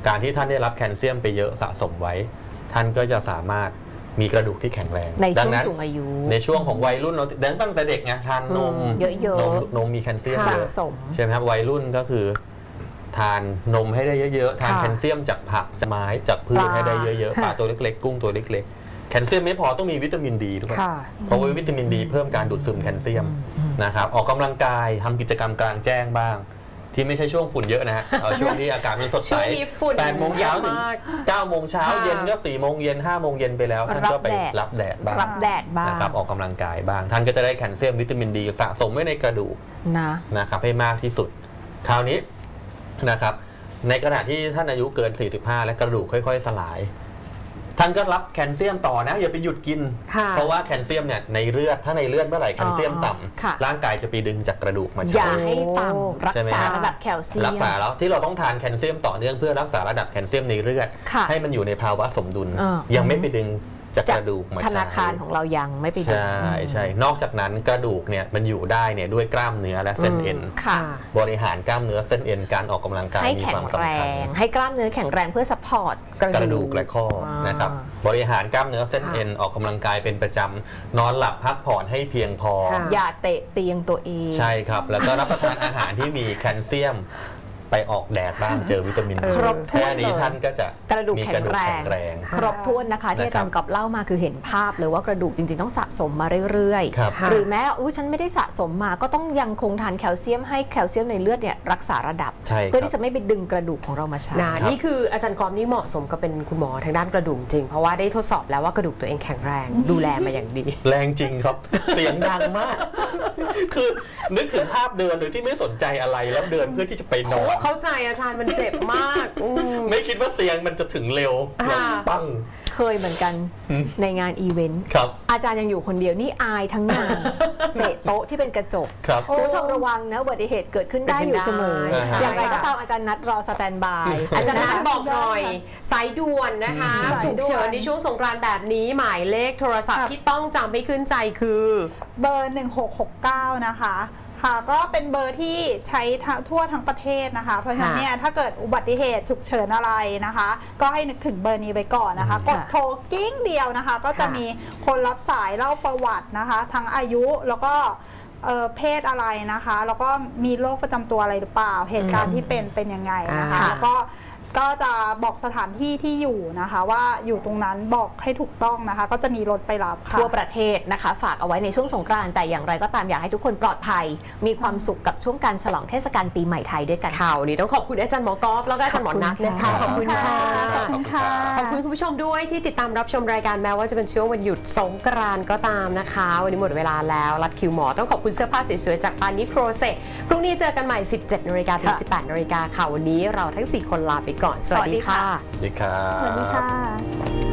การที่ท่านได้รับแคลเซียมไปเยอะสะสมไว้ท่านก็จะสามารถมีกระดูกที่แข็งแรงในช่วงสูงอายุในช่วงของวัยรุ่นเราตั้งแต่เด็กไงทานนมเยอะๆนมมีแคลเซียมสะสมใช่ไหมครับวัยรุ่นก็คือทานนมให้ได้เยอะๆทานแคลเซียมจากผักจากไม้จากพืชให้ได้เยอะๆปลาตัวเล็กๆกุ้งตัวเล็กๆแคลเซียมไม่พอต้องมีวิตามินดีด้วยเพราะว่าวิตามินดีเพิ่มการดูดซึมแคลเซียมนะครับออกกำลังกายทำกิจกรรมกลางแจ้งบ้างที่ไม่ใช่ช่วงฝุ่นเยอะนะฮะช่วงที่อากาศมันสดใส8 โมงเช้าถึง9 โมงเช้าเย็นก็4 โมงเย็น5 โมงเย็นไปแล้วท่านก็ไปรับแดดบ้างนะครับออกกำลังกายบ้างท่านก็จะได้แคลเซียมวิตามินดีสะสมไว้ในกระดูกนะครับให้มากที่สุดคราวนี้นะครับในขณะที่ท่านอายุเกิน45และกระดูกค่อยๆสลายท่านก็รับแคลเซียมต่อนะอย่าไปหยุดกินเพราะว่าแคลเซียมเนี่ยในเลือดถ้าในเลือดเมื่อไหร่แคลเซียมต่ำร่างกายจะไปดึงจากกระดูกมาใช้อย่าให้ต่ำรักษาระดับแคลเซียมรักษาแล้วที่เราต้องทานแคลเซียมต่อเนื่องเพื่อรักษาระดับแคลเซียมในเลือดให้มันอยู่ในภาวะสมดุลยังไม่ไปดึงจากกระดูกมาใช้ธนาคารของเรายังไม่ไปดึงใช่นอกจากนั้นกระดูกเนี่ยมันอยู่ได้เนี่ยด้วยกล้ามเนื้อและเส้นเอ็นบริหารกล้ามเนื้อเส้นเอ็นการออกกำลังกายมีความสำคัญให้กล้ามเนื้อแข็งแรงเพื่อซัพพอร์ตกระดูกและข้อนะครับบริหารกล้ามเนื้อเส้นเอ็นออกกำลังกายเป็นประจำนอนหลับพักผ่อนให้เพียงพออย่าเตะเตียงตัวเองใช่ครับแล้วก็รับประทานอาหารที่มีแคลเซียมไปออกแดดบ้างเจอวิตามินครบถ้วนแค่นี้ท่านก็จะกระดูกแข็งแรงครบถ้วนนะคะที่อาจารย์กอบเล่ามาคือเห็นภาพเลยว่ากระดูกจริงๆต้องสะสมมาเรื่อยๆหรือแม้ฉันไม่ได้สะสมมาก็ต้องยังคงทานแคลเซียมให้แคลเซียมในเลือดเนี่ยรักษาระดับเพื่อที่จะไม่ไปดึงกระดูกของเรามาใช้นี่คืออาจารย์กอบนี่เหมาะสมกับเป็นคุณหมอทางด้านกระดูกจริงเพราะว่าได้ทดสอบแล้วว่ากระดูกตัวเองแข็งแรงดูแลมาอย่างดีแรงจริงครับเสียงดังมากคือนึกถึงภาพเดินโดยที่ไม่สนใจอะไรแล้วเดินเพื่อที่จะไปนอนเข้าใจอาจารย์มันเจ็บมากไม่คิดว่าเตียงมันจะถึงเร็วปังเคยเหมือนกันในงานอีเวนต์อาจารย์ยังอยู่คนเดียวนี่อายทั้งงานเตะโต๊ะที่เป็นกระจกคุณผู้ชมระวังนะอุบัติเหตุเกิดขึ้นได้อยู่เสมออย่างไรก็ตามอาจารย์นัดรอสแตนบายอาจารย์นัดบอกหน่อยสายด่วนนะคะฉุกเฉินในช่วงสงกรานต์แบบนี้หมายเลขโทรศัพท์ที่ต้องจำให้ขึ้นใจคือเบอร์1669นะคะค่ะก็เป็นเบอร์ที่ใช้ทั่วทั้งประเทศนะคะเพราะฉะนั้นเนี่ยถ้าเกิดอุบัติเหตุฉุกเฉินอะไรนะคะก็ให้นึกถึงเบอร์นี้ไว้ก่อนนะคะกดโทรกิ้งเดียวนะคะก็จะมีคนรับสายเล่าประวัตินะคะทั้งอายุแล้วก็เพศอะไรนะคะแล้วก็มีโรคประจำตัวอะไรหรือเปล่าเหตุการณ์ที่เป็นยังไงนะคะแล้วก็จะบอกสถานที่ที่อยู่นะคะว่าอยู่ตรงนั้นบอกให้ถูกต้องนะคะก็จะมีรถไปรับทั่วประเทศนะคะฝากเอาไว้ในช่วงสงกรานต์แต่อย่างไรก็ตามอยากให้ทุกคนปลอดภัยมีความสุขกับช่วงการฉลองเทศกาลปีใหม่ไทยด้วยกันค่ะวันนี้ต้องขอบคุณอาจารย์หมอกอล์ฟแล้วก็อาจารย์หมอนัทนะคะขอบคุณค่ะขอบคุณค่ะขอบคุณคุณผู้ชมด้วยที่ติดตามรับชมรายการแม้ว่าจะเป็นช่วงวันหยุดสงกรานต์ก็ตามนะคะวันนี้หมดเวลาแล้วรัดคิวหมอต้องขอบคุณเสื้อผ้าสวยๆจากปานิโครเซพรุ่งนี้เจอกันใหม่ 17 น.ถึง 18 น.ค่ะวันนี้เราทั้ง4คนลาไปก่อนสวัสดีค่ะสวัสดีครับสวัสดีค่ะ